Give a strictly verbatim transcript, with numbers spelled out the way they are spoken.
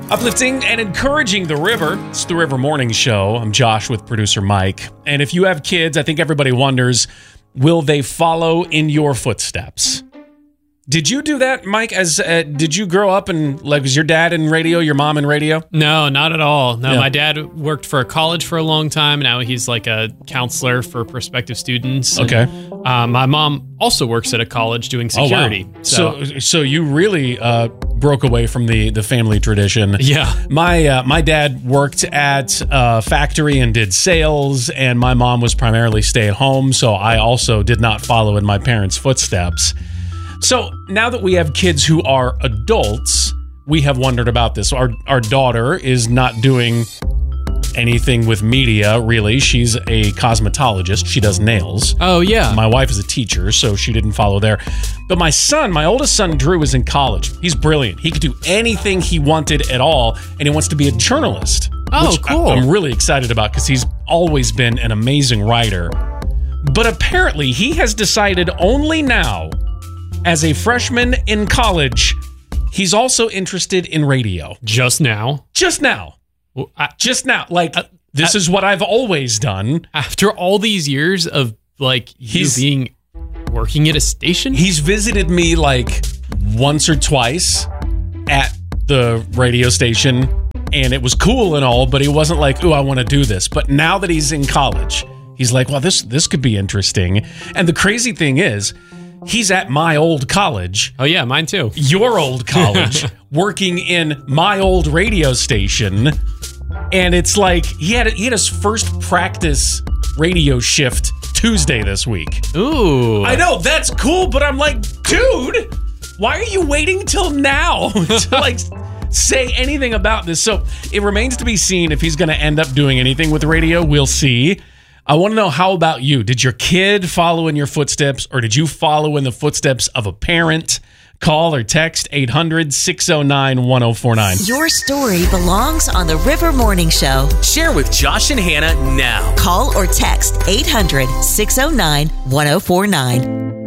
Uplifting and encouraging the river. It's the River Morning Show. I'm Josh with producer Mike. And if you have kids, I think everybody wonders, will they follow in your footsteps? Did you do that, Mike? As uh, did you grow up and like was your dad in radio, your mom in radio? No, not at all. No, Yeah. my dad worked for a college for a long time. Now he's like a counselor for prospective students. And, Okay. uh, my mom also works at a college doing security. Oh, wow. So, so, so you really uh, broke away from the, the family tradition. Yeah. My uh, my dad worked at a factory and did sales, and my mom was primarily stay at home. So I also did not follow in my parents' footsteps. So now that we have kids who are adults, we have wondered about this. Our our daughter is not doing anything with media, really. She's a cosmetologist. She does nails. Oh, yeah. My wife is a teacher, so she didn't follow there. But my son, my oldest son, Drew, is in college. He's brilliant. He could do anything he wanted at all, and he wants to be a journalist. Oh, which cool. I, I'm really excited about because he's always been an amazing writer. But apparently, he has decided only now, as a freshman in college, he's also interested in radio. Just now. Just now. Well, I- Just now. Like, Uh, this uh, is what I've always done. After all these years of like He's- you being working at a station? He's visited me like once or twice at the radio station, and it was cool and all, but he wasn't like, ooh, I want to do this. But now that he's in college, he's like, well, this this could be interesting. And the crazy thing is, he's at my old college, Oh, yeah, mine too. your old college, working in my old radio station. And it's like he had he had his first practice radio shift Tuesday this week. Ooh. I know, that's cool, but I'm like, dude, why are you waiting till now to like say anything about this? So it remains to be seen if he's going to end up doing anything with radio. We'll see. I want to know, how about you? Did your kid follow in your footsteps, or did you follow in the footsteps of a parent? Call or text eight hundred, six oh nine, one oh four nine. Your story belongs on the River Morning Show. Share with Josh and Hannah now. Call or text eight hundred, six oh nine, one oh four nine.